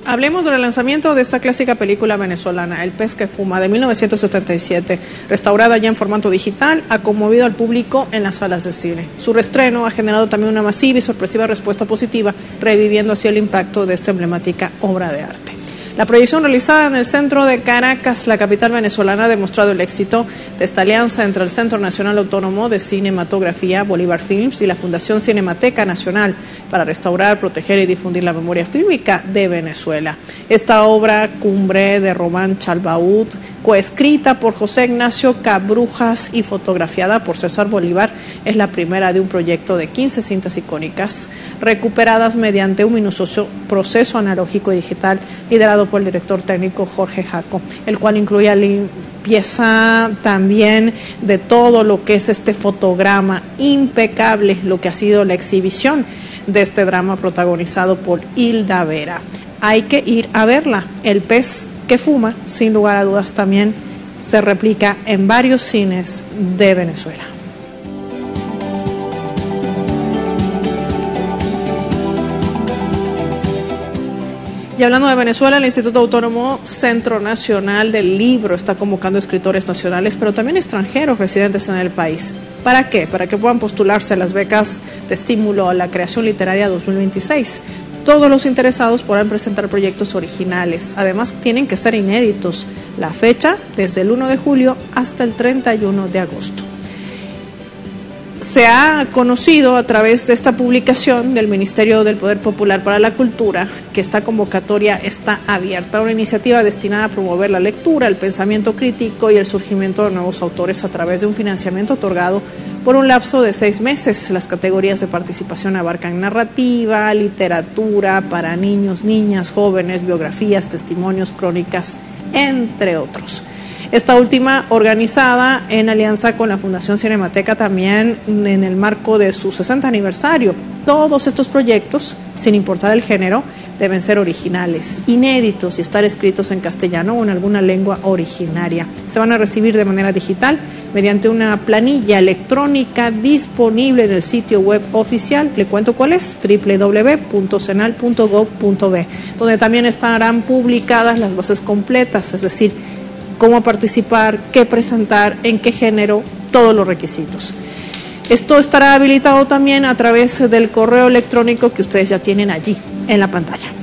Hablemos del lanzamiento de esta clásica película venezolana, El pez que fuma, de 1977, restaurada ya en formato digital, ha conmovido al público en las salas de cine. Su reestreno ha generado también una masiva y sorpresiva respuesta positiva, reviviendo así el impacto de esta emblemática obra de arte. La proyección realizada en el centro de Caracas, la capital venezolana, ha demostrado el éxito de esta alianza entre el Centro Nacional Autónomo de Cinematografía, Bolívar Films, y la Fundación Cinemateca Nacional para restaurar, proteger y difundir la memoria fílmica de Venezuela. Esta obra cumbre de Román Chalbaud, coescrita por José Ignacio Cabrujas y fotografiada por César Bolívar, es la primera de un proyecto de 15 cintas icónicas recuperadas mediante un minucioso proceso analógico y digital liderado por el director técnico Jorge Jaco, el cual incluye limpieza también de todo lo que es este fotograma impecable, lo que ha sido la exhibición de este drama protagonizado por Hilda Vera. Hay que ir a verla. El pez que fuma, sin lugar a dudas, también se replica en varios cines de Venezuela. Y hablando de Venezuela, el Instituto Autónomo Centro Nacional del Libro está convocando escritores nacionales, pero también extranjeros residentes en el país. ¿Para qué? Para que puedan postularse a las becas de estímulo a la creación literaria 2026. Todos los interesados podrán presentar proyectos originales. Además, tienen que ser inéditos. La fecha, desde el 1 de julio hasta el 31 de agosto. Se ha conocido a través de esta publicación del Ministerio del Poder Popular para la Cultura que esta convocatoria está abierta, una iniciativa destinada a promover la lectura, el pensamiento crítico y el surgimiento de nuevos autores a través de un financiamiento otorgado por un lapso de 6 meses. Las categorías de participación abarcan narrativa, literatura para niños, niñas, jóvenes, biografías, testimonios, crónicas, entre otros. Esta última organizada en alianza con la Fundación Cinemateca también en el marco de su 60 aniversario. Todos estos proyectos, sin importar el género, deben ser originales, inéditos y estar escritos en castellano o en alguna lengua originaria. Se van a recibir de manera digital mediante una planilla electrónica disponible en el sitio web oficial. Le cuento cuál es: www.cenal.gov.b, donde también estarán publicadas las bases completas, es decir, cómo participar, qué presentar, en qué género, todos los requisitos. Esto estará habilitado también a través del correo electrónico que ustedes ya tienen allí en la pantalla.